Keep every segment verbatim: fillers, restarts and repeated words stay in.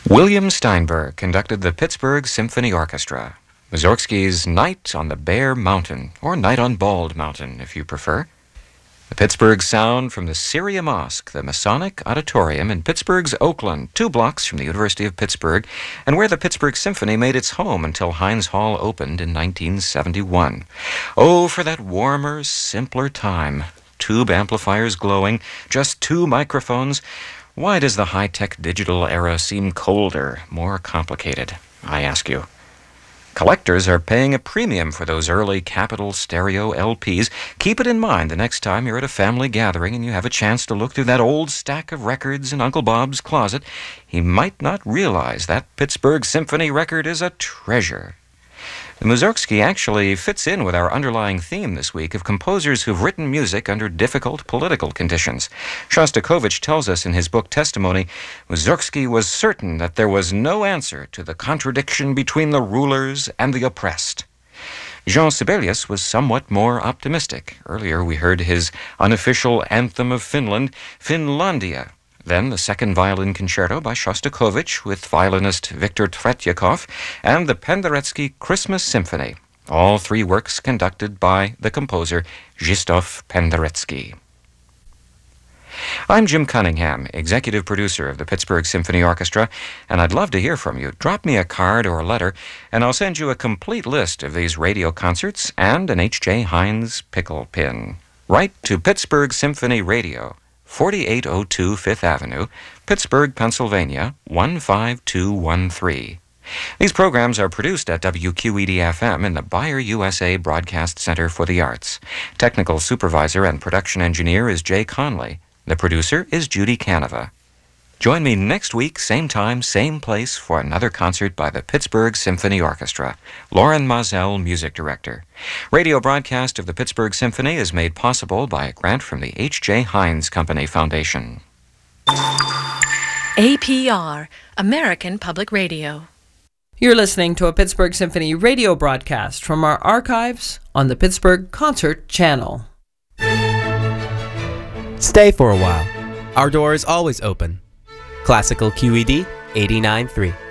William Steinberg conducted the Pittsburgh Symphony Orchestra. Mussorgsky's Night on the Bear Mountain, or Night on Bald Mountain, if you prefer. The Pittsburgh sound from the Syria Mosque, the Masonic Auditorium in Pittsburgh's Oakland, two blocks from the University of Pittsburgh, and where the Pittsburgh Symphony made its home until Heinz Hall opened in nineteen seventy-one. Oh, for that warmer, simpler time. Tube amplifiers glowing, just two microphones. Why does the high-tech digital era seem colder, more complicated, I ask you? Collectors are paying a premium for those early Capitol stereo L Ps. Keep it in mind the next time you're at a family gathering and you have a chance to look through that old stack of records in Uncle Bob's closet. He might not realize that Pittsburgh Symphony record is a treasure. The Mussorgsky actually fits in with our underlying theme this week of composers who've written music under difficult political conditions. Shostakovich tells us in his book Testimony, Mussorgsky was certain that there was no answer to the contradiction between the rulers and the oppressed. Jean Sibelius was somewhat more optimistic. Earlier we heard his unofficial anthem of Finland, Finlandia. Then the second violin concerto by Shostakovich with violinist Viktor Tretyakov, and the Penderecki Christmas Symphony, all three works conducted by the composer Zdzisław Penderecki. I'm Jim Cunningham, executive producer of the Pittsburgh Symphony Orchestra, and I'd love to hear from you. Drop me a card or a letter, and I'll send you a complete list of these radio concerts and an H J Heinz pickle pin. Write to Pittsburgh Symphony Radio, forty-eight oh two Fifth Avenue, Pittsburgh, Pennsylvania, one five two one three. These programs are produced at W Q E D F M in the Bayer U S A Broadcast Center for the Arts. Technical supervisor and production engineer is Jay Conley. The producer is Judy Canova. Join me next week, same time, same place, for another concert by the Pittsburgh Symphony Orchestra. Lauren Mazel, music director. Radio broadcast of the Pittsburgh Symphony is made possible by a grant from the H J Heinz Company Foundation. A P R, American Public Radio. You're listening to a Pittsburgh Symphony radio broadcast from our archives on the Pittsburgh Concert Channel. Stay for a while. Our door is always open. Classical Q E D eighty-nine point three.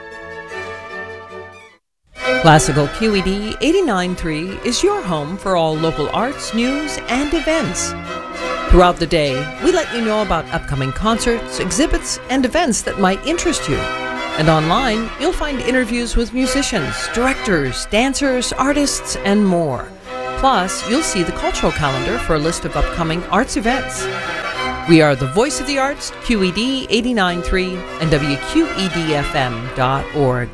Classical Q E D eighty-nine point three is your home for all local arts, news, and events. Throughout the day, we let you know about upcoming concerts, exhibits, and events that might interest you. And online, you'll find interviews with musicians, directors, dancers, artists, and more. Plus, you'll see the cultural calendar for a list of upcoming arts events. We are the voice of the arts, Q E D eighty-nine point three and W Q E D F M dot org.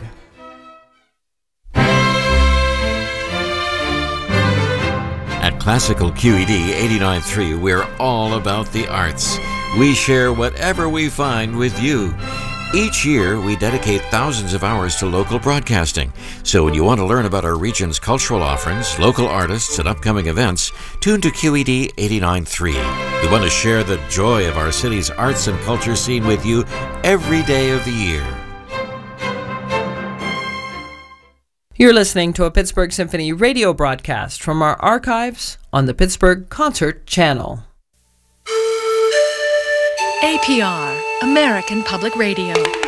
At Classical Q E D eighty-nine point three, we're all about the arts. We share whatever we find with you. Each year, we dedicate thousands of hours to local broadcasting. So when you want to learn about our region's cultural offerings, local artists, and upcoming events, tune to Q E D eighty-nine point three. We want to share the joy of our city's arts and culture scene with you every day of the year. You're listening to a Pittsburgh Symphony radio broadcast from our archives on the Pittsburgh Concert Channel. A P R, American Public Radio.